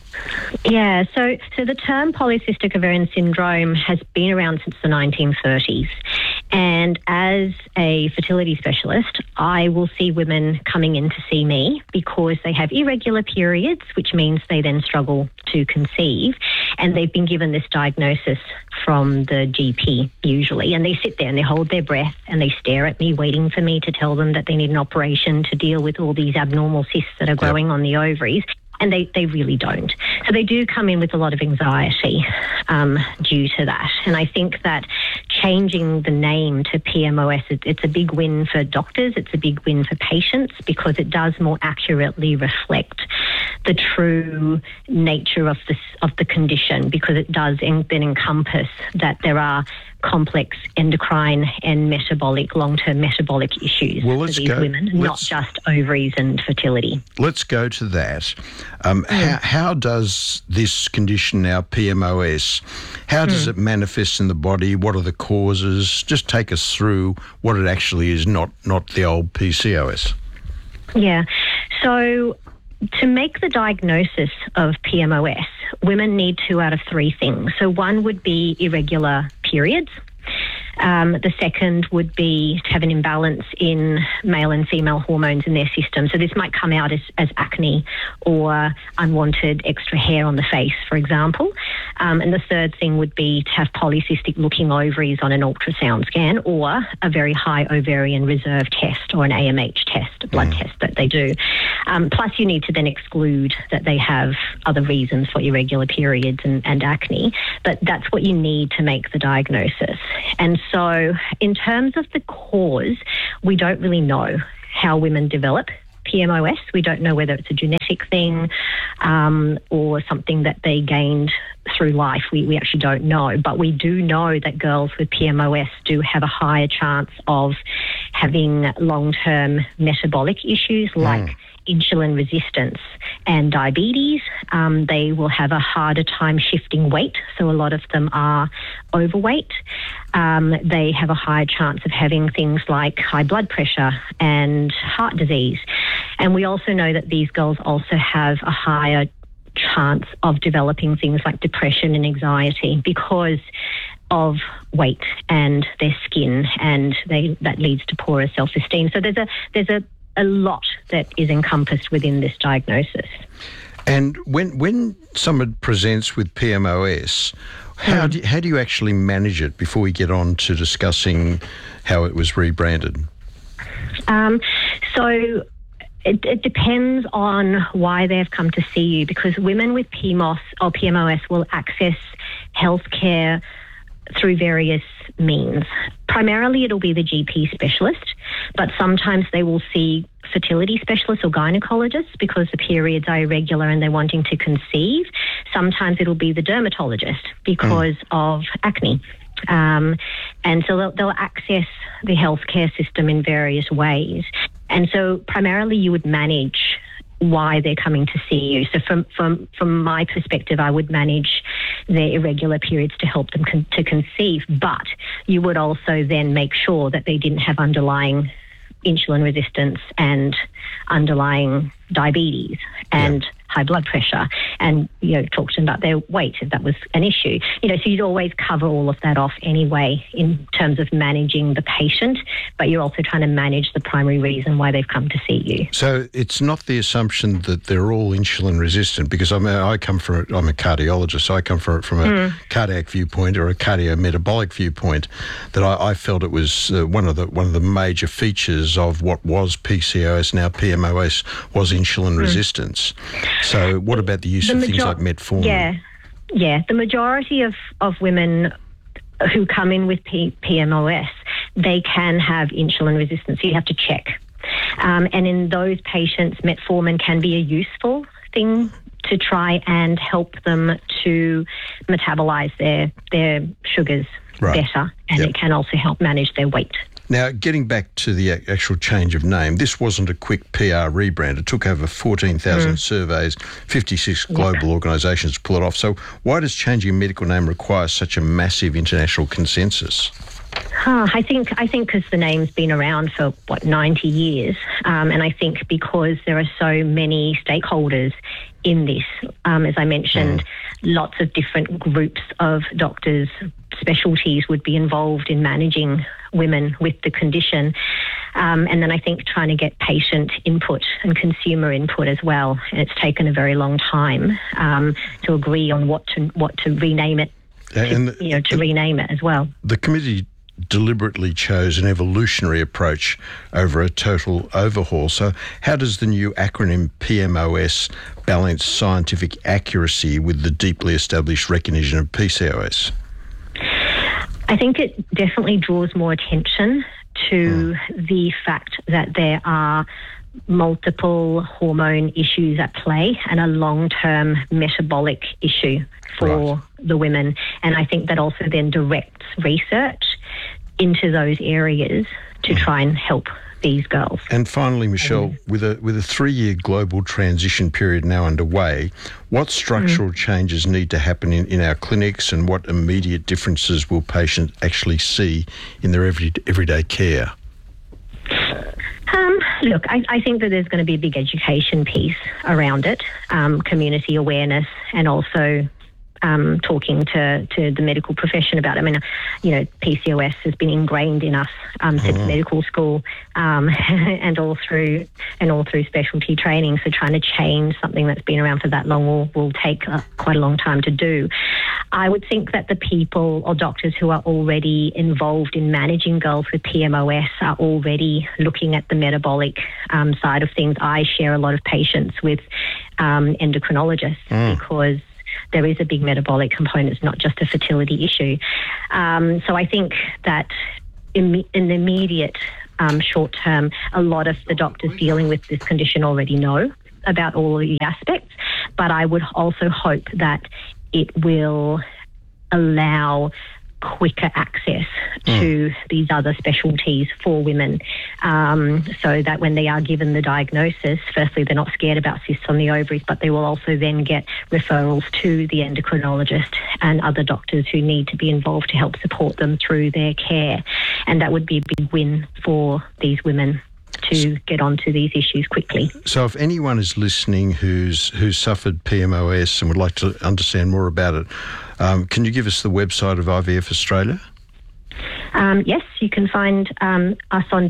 Yeah, so the term polycystic ovarian syndrome has been around since the 1930s. And as a fertility specialist, I will see women coming in to see me because they have irregular periods, which means they then struggle to conceive. And they've been given this diagnosis from the GP usually. And they sit there and they hold their breath and they stare at me, waiting for me to tell them that they need an operation to deal with all these abnormal cysts that are growing on the ovaries. And they really don't. So they do come in with a lot of anxiety due to that. And I think that changing the name to PMOS, it's a big win for doctors, it's a big win for patients because it does more accurately reflect the true nature of the condition, because it does then encompass that there are complex endocrine and long-term metabolic issues for these women, not just ovaries and fertility. Let's go to that. How does this condition now, PMOS, how does it manifest in the body? What are the causes? Just take us through what it actually is, not the old PCOS. Yeah. So to make the diagnosis of PMOS, women need 2 out of 3 things. So one would be irregular periods. The second would be to have an imbalance in male and female hormones in their system. So this might come out as acne or unwanted extra hair on the face, for example. And the third thing would be to have polycystic looking ovaries on an ultrasound scan, or a very high ovarian reserve test, or an AMH test, a blood test that they do. Plus you need to then exclude that they have other reasons for irregular periods and acne. But that's what you need to make the diagnosis. And so in terms of the cause, we don't really know how women develop PMOS. We don't know whether it's a genetic thing or something that they gained through life. We actually don't know. But we do know that girls with PMOS do have a higher chance of having long-term metabolic issues like insulin resistance and diabetes. They will have a harder time shifting weight, so a lot of them are overweight. They have a higher chance of having things like high blood pressure and heart disease. And we also know that these girls also have a higher chance of developing things like depression and anxiety because of weight and their skin, and that leads to poorer self-esteem. So there's a lot that is encompassed within this diagnosis. And when someone presents with PMOS, how do you actually manage it before we get on to discussing how it was rebranded? So it depends on why they've come to see you, because women with PMOS or PMOS will access healthcare through various means. Primarily it'll be the GP specialist, but sometimes they will see fertility specialists or gynecologists because the periods are irregular and they're wanting to conceive. Sometimes it'll be the dermatologist because of acne. And so they'll access the healthcare system in various ways. And so primarily you would manage why they're coming to see you. So from my perspective, I would manage their irregular periods to help them to conceive, but you would also then make sure that they didn't have underlying insulin resistance and underlying diabetes and high blood pressure, and talk to them about their weight if that was an issue. So you'd always cover all of that off anyway in terms of managing the patient, but you're also trying to manage the primary reason why they've come to see you. So it's not the assumption that they're all insulin resistant, because I'm a cardiologist, so I come from a cardiac viewpoint or a cardiometabolic viewpoint, that I felt it was one of the major features of what was PCOS, now PMOS, was insulin resistance. So what about the use of things like metformin? Yeah. The majority of women who come in with PMOS, they can have insulin resistance. So you have to check. And in those patients, metformin can be a useful thing to try and help them to metabolize their sugars better. And it can also help manage their weight. Now, getting back to the actual change of name, this wasn't a quick PR rebrand. It took over 14,000 surveys, 56 global organisations to pull it off. So why does changing a medical name require such a massive international consensus? I think because the name's been around for, 90 years. And I think because there are so many stakeholders in this, as I mentioned, lots of different groups of doctors, specialties would be involved in managing women with the condition. And then I think trying to get patient input and consumer input as well. And it's taken a very long time to agree on what to rename it, to rename it as well. The committee deliberately chose an evolutionary approach over a total overhaul. So how does the new acronym PMOS balance scientific accuracy with the deeply established recognition of PCOS? I think it definitely draws more attention to the fact that there are multiple hormone issues at play and a long-term metabolic issue for the women. And I think that also then directs research into those areas to try and help these girls. And finally, Michelle, with a 3-year global transition period now underway, what structural changes need to happen in our clinics, and what immediate differences will patients actually see in their everyday care? Look, I think that there's going to be a big education piece around it, community awareness, and also talking to the medical profession about it. I mean, PCOS has been ingrained in us since medical school, and all through specialty training. So trying to change something that's been around for that long will take quite a long time to do. I would think that the people or doctors who are already involved in managing girls with PMOS are already looking at the metabolic side of things. I share a lot of patients with endocrinologists because there is a big metabolic component. It's not just a fertility issue. So I think that in the immediate short term, a lot of the doctors dealing with this condition already know about all of the aspects, but I would also hope that it will allow quicker access to these other specialties for women, so that when they are given the diagnosis, firstly, they're not scared about cysts on the ovaries, but they will also then get referrals to the endocrinologist and other doctors who need to be involved to help support them through their care. And that would be a big win for these women to get onto these issues quickly. So if anyone is listening who's suffered PMOS and would like to understand more about it, can you give us the website of IVF Australia? Yes, you can find us on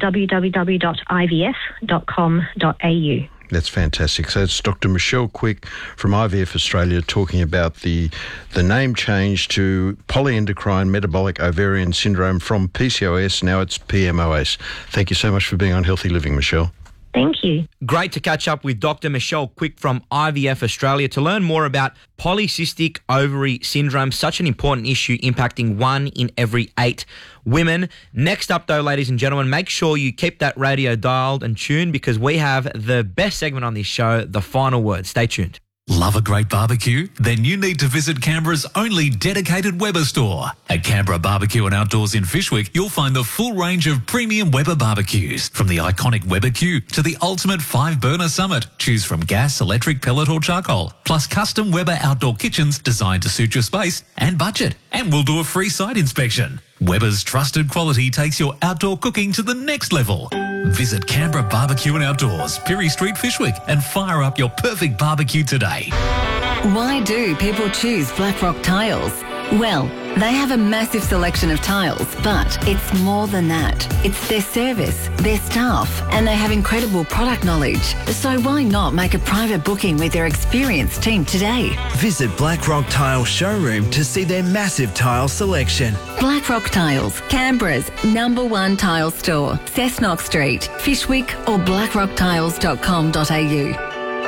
www.ivf.com.au. That's fantastic. So it's Dr. Michelle Quick from IVF Australia talking about the name change to polyendocrine metabolic ovarian syndrome from PCOS. Now it's PMOS. Thank you so much for being on Healthy Living, Michelle. Thank you. Great to catch up with Dr. Michelle Quick from IVF Australia to learn more about polycystic ovary syndrome, such an important issue impacting 1 in every 8 women. Next up, though, ladies and gentlemen, make sure you keep that radio dialed and tuned because we have the best segment on this show, The Final Word. Stay tuned. Love a great barbecue? Then you need to visit Canberra's only dedicated Weber store. At Canberra Barbecue and Outdoors in Fyshwick, you'll find the full range of premium Weber barbecues. From the iconic Weber Q to the ultimate 5-burner Summit. Choose from gas, electric, pellet or charcoal. Plus custom Weber outdoor kitchens designed to suit your space and budget. And we'll do a free site inspection. Weber's trusted quality takes your outdoor cooking to the next level. Visit Canberra Barbecue and Outdoors, Pirie Street, Fyshwick, and fire up your perfect barbecue today. Why do people choose Blackrock Tiles? Well, they have a massive selection of tiles, but it's more than that. It's their service, their staff, and they have incredible product knowledge. So why not make a private booking with their experienced team today? Visit Blackrock Tile Showroom to see their massive tile selection. Blackrock Tiles, Canberra's #1 tile store, Cessnock Street, Fyshwick or blackrocktiles.com.au.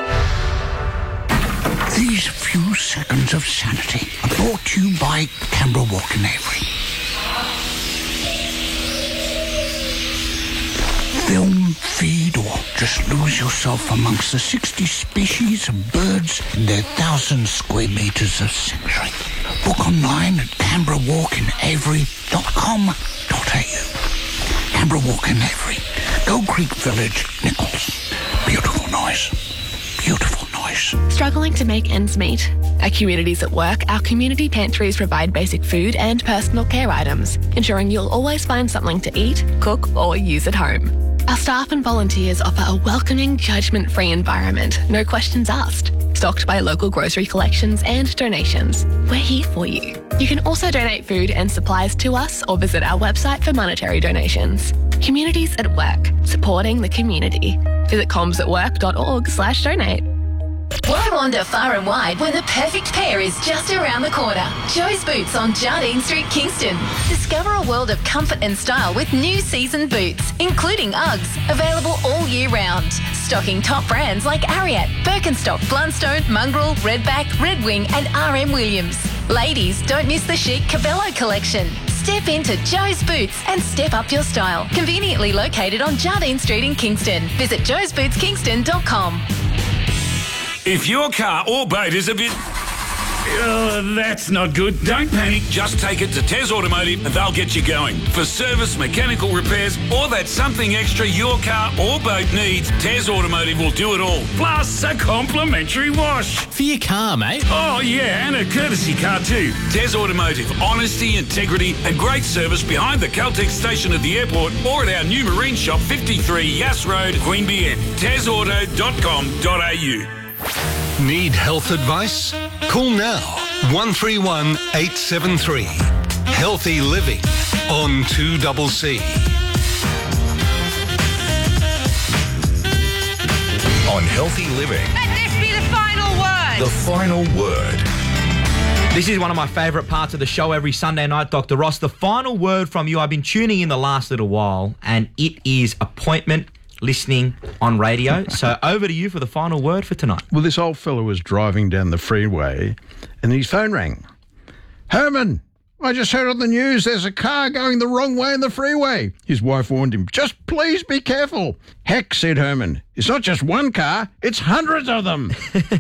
These few seconds of sanity are brought to you by Canberra Walk in Avery. Film, feed, or just lose yourself amongst the 60 species of birds in their 1,000 square metres of sanctuary. Book online at canberrawalkinavery.com.au. Canberra Walk in Avery, Gold Creek Village, Nichols. Beautiful noise. Beautiful noise. Struggling to make ends meet? At Communities at Work, our community pantries provide basic food and personal care items, ensuring you'll always find something to eat, cook or use at home. Our staff and volunteers offer a welcoming, judgment-free environment, no questions asked. Stocked by local grocery collections and donations. We're here for you. You can also donate food and supplies to us or visit our website for monetary donations. Communities at Work, supporting the community. Visit comsatwork.org/donate. Why wander far and wide when the perfect pair is just around the corner? Joe's Boots on Jardine Street, Kingston. Discover a world of comfort and style with new season boots, including Uggs, available all year round. Stocking top brands like Ariat, Birkenstock, Blundstone, Mongrel, Redback, Red Wing and RM Williams. Ladies, don't miss the chic Cabello collection. Step into Joe's Boots and step up your style. Conveniently located on Jardine Street in Kingston. Visit joesbootskingston.com. If your car or boat is a bit... that's not good. Don't panic. Just take it to Tez Automotive and they'll get you going. For service, mechanical repairs, or that something extra your car or boat needs, Tez Automotive will do it all. Plus a complimentary wash. For your car, mate. Oh, yeah, and a courtesy car too. Tez Automotive. Honesty, integrity, and great service behind the Caltex station at the airport or at our new marine shop, 53 Yass Road, Queanbeyan. tezauto.com.au. Need health advice? Call now 131 873. Healthy Living on 2CC. On Healthy Living. Let this be the final word. The final word. This is one of my favourite parts of the show every Sunday night, Dr. Ross. The final word from you. I've been tuning in the last little while, and it is appointment listening on radio. So over to you for the final word for tonight. Well, this old fellow was driving down the freeway and his phone rang. Herman, I just heard on the news there's a car going the wrong way in the freeway. His wife warned him, just please be careful. Heck, said Herman, it's not just one car, it's hundreds of them.